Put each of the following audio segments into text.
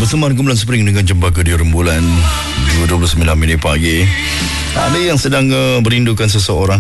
Bersama Kumpulan Spring dengan Cempaka di Rembulan 2:29 pagi. Ada yang sedang merindukan seseorang.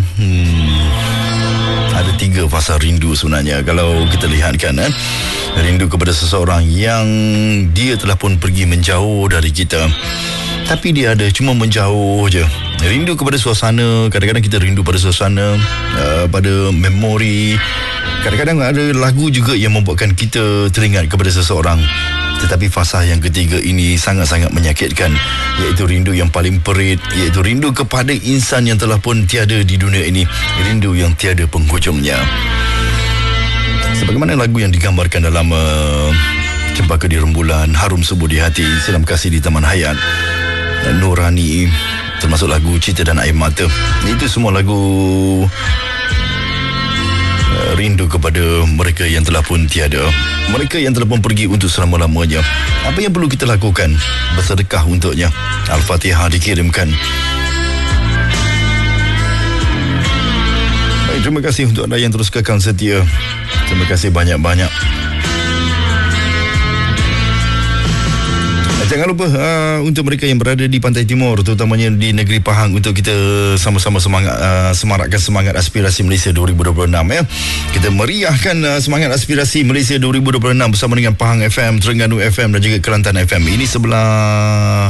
Ada 3 fasa rindu sebenarnya. Kalau kita lihat kan, rindu kepada seseorang yang dia telah pun pergi menjauh dari kita, tapi dia ada cuma menjauh je. Rindu kepada suasana. Kadang-kadang kita rindu pada suasana, pada memori. Kadang-kadang ada lagu juga yang membuatkan kita teringat kepada seseorang. Tetapi fasa yang ketiga ini sangat-sangat menyakitkan, iaitu rindu yang paling perit, iaitu rindu kepada insan yang telah pun tiada di dunia ini. Rindu yang tiada penghujungnya. Sebagaimana lagu yang digambarkan dalam Cempaka di Rembulan, Harum Subuh di Hati, Silam Kasih di Taman Hayat, Nurani, termasuk lagu Cinta dan Air Mata. Itu semua lagu rindu kepada mereka yang telah pun tiada, mereka yang telah pun pergi untuk selama-lamanya. Apa yang perlu kita lakukan? Bersedekah untuknya. Al-Fatihah dikirimkan. Baik, terima kasih untuk anda yang terus kekal setia. Terima kasih banyak-banyak. Jangan lupa untuk mereka yang berada di Pantai Timur, terutamanya di negeri Pahang, untuk kita sama-sama semarakkan semangat aspirasi Malaysia 2026 ya. Kita meriahkan semangat aspirasi Malaysia 2026 bersama dengan Pahang FM, Terengganu FM dan juga Kelantan FM. Ini sebelah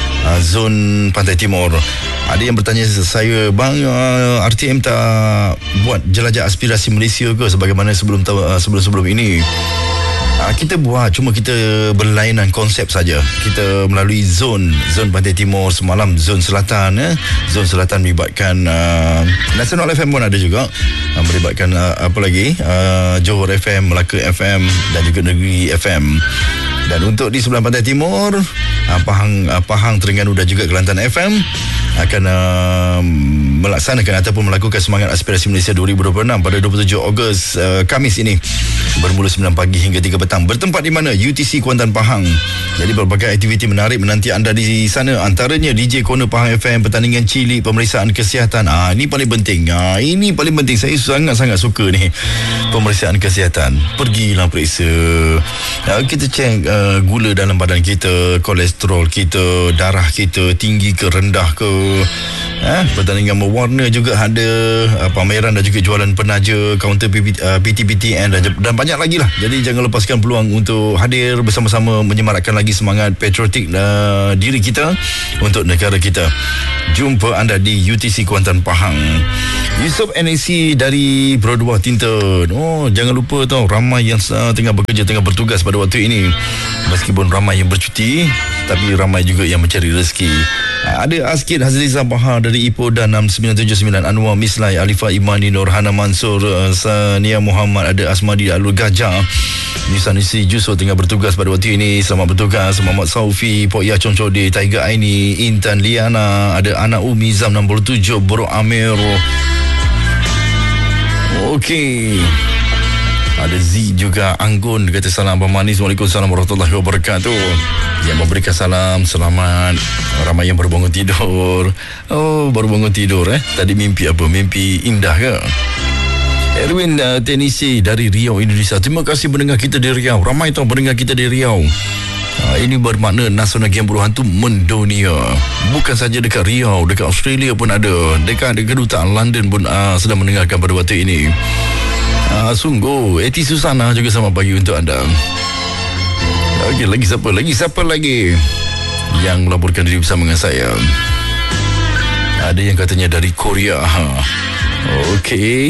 zon Pantai Timur. Ada yang bertanya saya, bang, RTM tak buat jelajah aspirasi Malaysia ke sebagaimana sebelum ini? Kita buat, cuma kita berlainan konsep saja. Kita melalui zon Pantai Timur, semalam zon Selatan. Zon Selatan melibatkan Nasional FM pun ada juga, melibatkan apa lagi, Johor FM, Melaka FM dan juga Negeri FM. Dan untuk di sebelah Pantai Timur, Pahang, Terengganu dan juga Kelantan FM akan melaksanakan ataupun melakukan semangat aspirasi Malaysia 2026 pada 27 Ogos Khamis ini, bermula 9 pagi hingga 3 petang. Bertempat di mana? UTC Kuantan Pahang. Jadi berbagai aktiviti menarik menanti anda di sana, antaranya DJ Corner Pahang FM, pertandingan cilik, pemeriksaan kesihatan. Ini paling penting. Ini paling penting. Saya sangat-sangat suka ni, pemeriksaan kesihatan. Pergilah periksa. Kita cek gula dalam badan kita, kolesterol kita, darah kita tinggi ke rendah ke. Pertandingan mewarna juga ada, pameran dan juga jualan penaja, kaunter PTPTN dan banyak lagi lah. Jadi jangan lepaskan peluang untuk hadir bersama-sama menyemarakkan lagi semangat patriotik diri kita untuk negara kita. Jumpa anda di UTC Kuantan Pahang. Yusof NAC dari Brodua Tinton. Jangan lupa tau, ramai yang tengah bekerja, tengah bertugas pada waktu ini. Meskipun ramai yang bercuti, tapi ramai juga yang mencari rezeki. Ada Askid Hazrizah Bahar dari Ipoh dan 6979, Anwar Mislai, Alifah Imani, Nurhana Mansur, Sania Muhammad, ada Asmadi Alul Gajah, Nisanisi Juso tengah bertugas pada waktu ini. Selamat bertugas. Muhammad Saufi, Pok Yah Concode, Tiger Aini, Intan Liana, ada anak Umi Zam 67, Bro Amir. Okey. Ada Z juga, Anggun kata salam Abang Manis. Waalaikumsalam warahmatullahi wabarakatuh. Yang memberikan salam selamat. Ramai yang baru bangun tidur. Baru bangun tidur Tadi mimpi apa? Mimpi indah ke? Erwin Tenisi dari Riau, Indonesia. Terima kasih mendengar kita di Riau. Ramai tau mendengar kita di Riau. Ini bermakna Nasional Game Buruh Hantu mendunia. Bukan saja dekat Riau, dekat Australia pun ada. Dekat kedutaan London pun sedang mendengarkan pada waktu ini. Sungguh, Eti Susana juga selamat pagi untuk anda. Okey, siapa lagi yang melaporkan diri bersama dengan saya? Ada yang katanya dari Korea. Okey.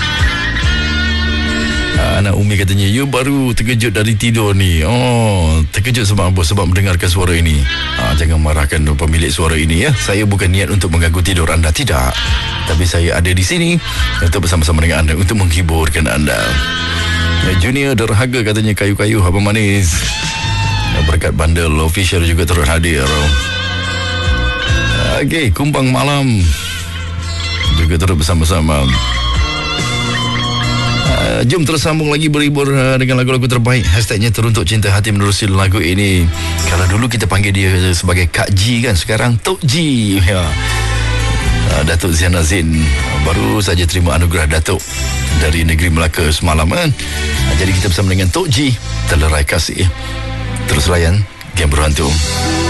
Anak Umi katanya, you baru terkejut dari tidur ni. Terkejut sebab apa? Sebab mendengarkan suara ini. Jangan marahkan pemilik suara ini ya. Saya bukan niat untuk mengganggu tidur anda, tidak. Tapi saya ada di sini untuk bersama-sama dengan anda, untuk menghiburkan anda. Junior derhaga katanya, kayu-kayu Abang Manis. Berkat bundle official juga turut hadir. Okey, Kumbang Malam juga turut bersama-sama. Jom tersambung lagi berhibur dengan lagu-lagu terbaik. Hashtagnya teruntuk cinta hati menerusi lagu ini. Kalau dulu kita panggil dia sebagai Kak G kan, sekarang Tok G ya. Datuk Ziana Zain baru saja terima anugerah Datuk dari negeri Melaka semalam kan. Jadi kita bersama dengan Tok G, Telerai Kasih. Terus layan Game Berhantu.